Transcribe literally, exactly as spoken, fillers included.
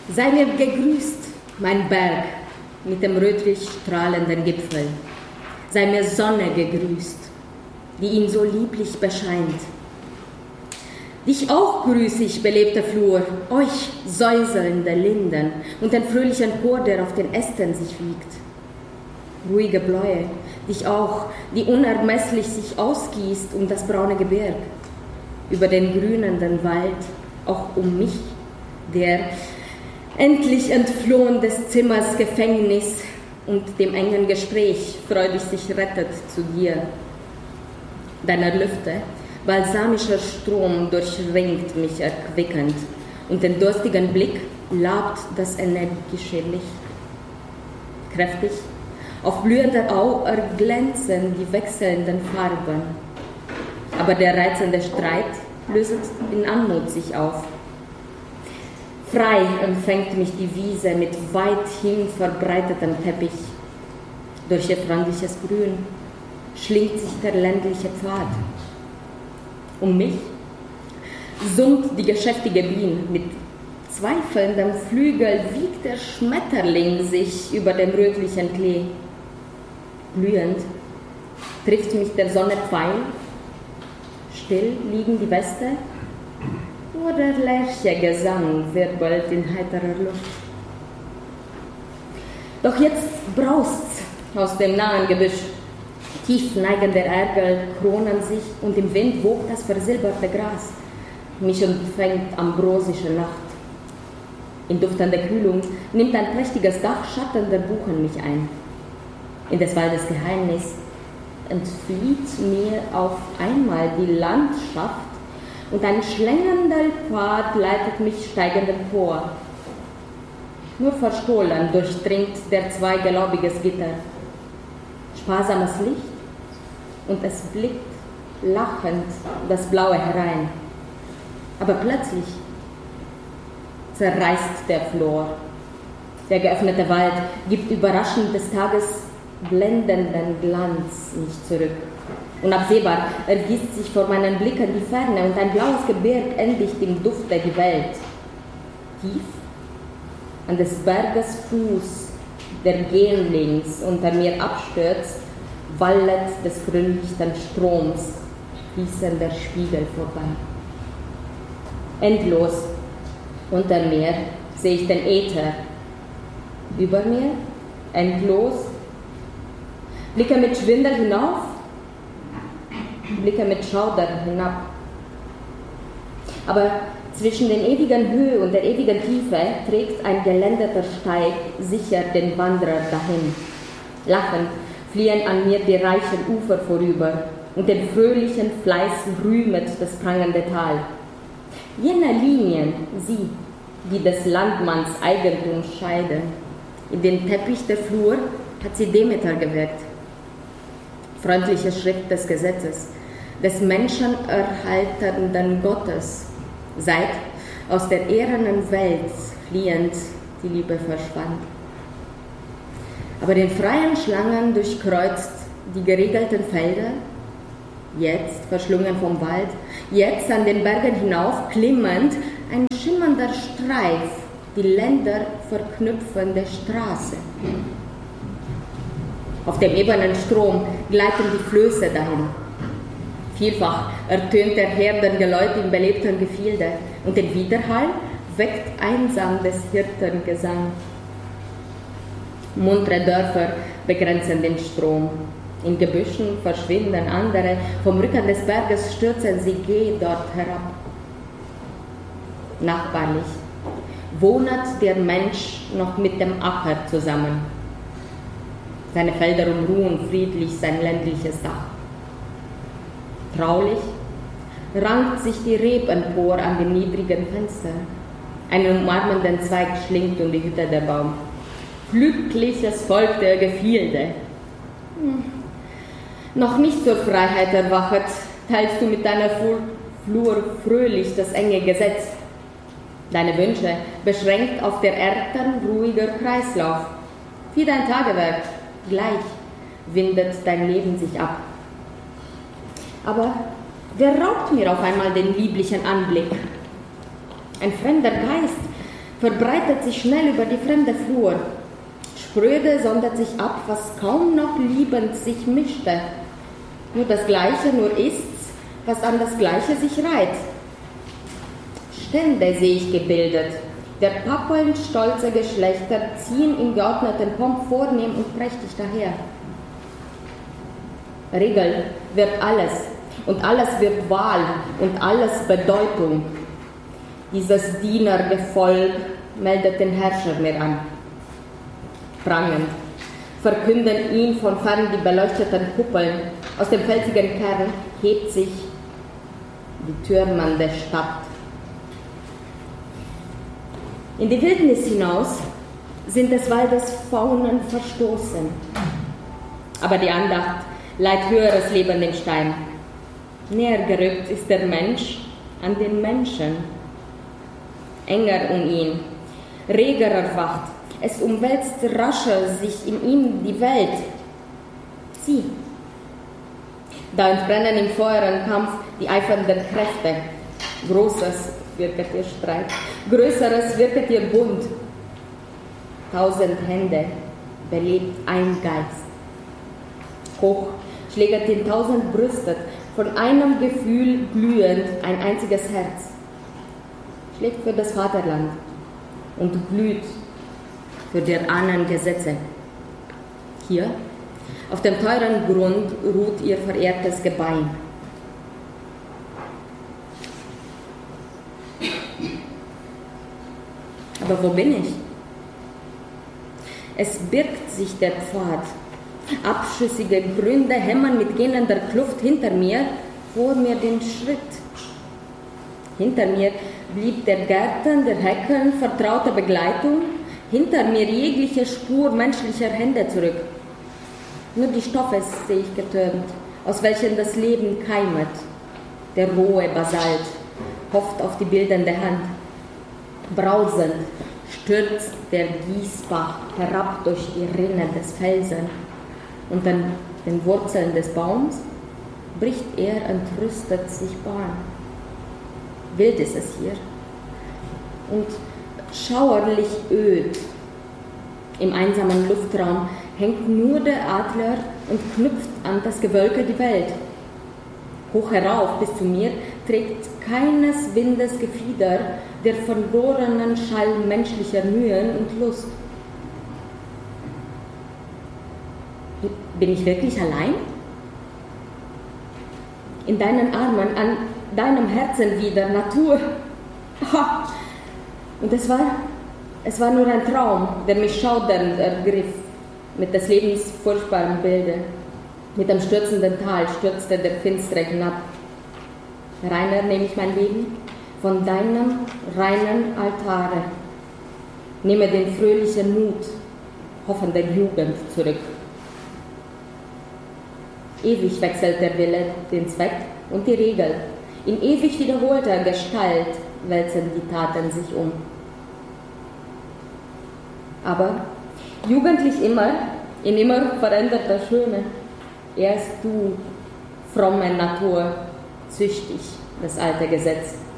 Sei mir gegrüßt, mein Berg mit dem rötlich strahlenden Gipfel. Sei mir Sonne gegrüßt, die ihn so lieblich bescheint. Dich auch grüße ich, belebter Flur, euch säuselnde Linden und den fröhlichen Chor, der auf den Ästen sich wiegt. Ruhige Bläue, dich auch, die unermesslich sich ausgießt um das braune Gebirg, über den grünenden Wald, auch um mich, der endlich entflohen des Zimmers Gefängnis und dem engen Gespräch freudig sich rettet zu dir. Deiner Lüfte balsamischer Strom durchringt mich erquickend und den durstigen Blick labt das energische Licht. Kräftig auf blühender Au erglänzen die wechselnden Farben, aber der reizende Streit löst in Anmut sich auf. Frei empfängt mich die Wiese mit weithin verbreitetem Teppich. Durch ihr freundliches Grün schlingt sich der ländliche Pfad. Um mich summt die geschäftige Bien, mit zweifelndem Flügel wiegt der Schmetterling sich über dem rötlichen Klee. Glühend trifft mich der Sonne Pfeil, still liegen die Weste, nur der Lerchegesang wirbelt in heiterer Luft. Doch jetzt braust's aus dem nahen Gebüsch. Tief neigende Ergel kronen sich und im Wind wogt das versilberte Gras. Mich umfängt ambrosische Nacht. In duftender Kühlung nimmt ein prächtiges Dach schattender Buchen mich ein. In des Waldes Geheimnis entflieht mir auf einmal die Landschaft und ein schlängelnder Pfad leitet mich steigend empor. Nur verstohlen durchdringt der zweigelobiges Gitter. Sparsames Licht und es blickt lachend das Blaue herein. Aber plötzlich zerreißt der Flor. Der geöffnete Wald gibt überraschend des Tages blendenden Glanz nicht zurück. Unabsehbar ergießt sich vor meinen Blicken die Ferne und ein blaues Gebirg endigt im Dufte die Welt. Tief an des Berges Fuß, der gähnlings unter mir abstürzt, wallet des grünlichten Stroms fließender Spiegel vorbei. Endlos unter mir sehe ich den Äther. Über mir, endlos, blicke mit Schwindel hinauf, blicke mit Schauder hinab. Aber zwischen den ewigen Höhe und der ewigen Tiefe trägt ein geländerter Steig sicher den Wanderer dahin. Lachend fliehen an mir die reichen Ufer vorüber und den fröhlichen Fleiß rühmet das prangende Tal. Jene Linien, sie, die des Landmanns Eigentum scheiden. In den Teppich der Flur hat sie Demeter gewirkt. Freundliche Schrift des Gesetzes, des menschenerhaltenden Gottes, seit aus der ehernen Welt fliehend die Liebe verschwand. Aber den freien Schlangen durchkreuzt die geregelten Felder, jetzt verschlungen vom Wald, jetzt an den Bergen hinauf klimmend ein schimmernder Streif, die Länder verknüpfende Straße. Auf dem ebenen Strom gleiten die Flöße dahin. Vielfach ertönt der Herdengeläut im belebten Gefilde und den Widerhall weckt einsam des Hirten Gesang. Muntere Dörfer begrenzen den Strom. In Gebüschen verschwinden andere, vom Rücken des Berges stürzen sie geh dort herab. Nachbarlich wohnet der Mensch noch mit dem Acker zusammen. Seine Felder umruhen friedlich sein ländliches Dach. Traulich rankt sich die Reb empor an dem niedrigen Fenster. Einen umarmenden Zweig schlingt um die Hütte der Baum. Glückliches Volk der Gefilde. Hm. Noch nicht zur Freiheit erwachet, teilst du mit deiner Flur fröhlich das enge Gesetz. Deine Wünsche beschränkt auf der Erden ruhiger Kreislauf. Wie dein Tagewerk, gleich windet dein Leben sich ab. Aber wer raubt mir auf einmal den lieblichen Anblick? Ein fremder Geist verbreitet sich schnell über die fremde Flur. Spröde sondert sich ab, was kaum noch liebend sich mischte. Nur das Gleiche, nur ist's, was an das Gleiche sich reiht. Stände sehe ich gebildet. Der Pappeln stolze Geschlechter ziehen in geordneten Pomp vornehm und prächtig daher. Regel wird alles, und alles wird Wahl, und alles Bedeutung. Dieses Dienergefolg meldet den Herrscher mir an. Prangend verkünden ihn von fern die beleuchteten Kuppeln. Aus dem felsigen Kern hebt sich die türmende Stadt. In die Wildnis hinaus sind des Waldes Faunen verstoßen. Aber die Andacht leiht höheres Leben dem Stein. Näher gerückt ist der Mensch an den Menschen. Enger um ihn, reger erwacht. Es umwälzt rascher sich in ihm die Welt. Sieh, da entbrennen im feueren Kampf die eifernden Kräfte. Großes wirket ihr Streit, Größeres wirket ihr Bund. Tausend Hände belebt ein Geist. Hoch schlägert in tausend Brüstet, von einem Gefühl glühend ein einziges Herz. Schlägt für das Vaterland und glüht für der Ahnen Gesetze. Hier, auf dem teuren Grund, ruht ihr verehrtes Gebein. Aber wo bin ich? Es birgt sich der Pfad. Abschüssige Gründe hämmern mit gähnender Kluft hinter mir, vor mir den Schritt. Hinter mir blieb der Gärten, der Hecken, vertraute Begleitung, hinter mir jegliche Spur menschlicher Hände zurück. Nur die Stoffe sehe ich getürmt, aus welchen das Leben keimet. Der rohe Basalt hofft auf die bildende Hand. Brausend stürzt der Gießbach herab durch die Rinnen des Felsen. Und an den Wurzeln des Baums bricht er entrüstet sich Bahn. Wild ist es hier und schauerlich öd. Im einsamen Luftraum hängt nur der Adler und knüpft an das Gewölke die Welt. Hoch herauf bis zu mir trägt keines Windes Gefieder der verlorenen Schall menschlicher Mühen und Lust. Bin ich wirklich allein? In deinen Armen, an deinem Herzen wieder, Natur. Und es war, es war nur ein Traum, der mich schaudernd ergriff, mit des Lebens furchtbarem Bilde. Mit dem stürzenden Tal stürzte der Finstere hinab. Reiner nehme ich mein Leben von deinem reinen Altare. Nehme den fröhlichen Mut hoffender Jugend zurück. Ewig wechselt der Wille den Zweck und die Regel. In ewig wiederholter Gestalt wälzen die Taten sich um. Aber jugendlich immer, in immer veränderter Schöne, erst du, fromme Natur, züchtig das alte Gesetz.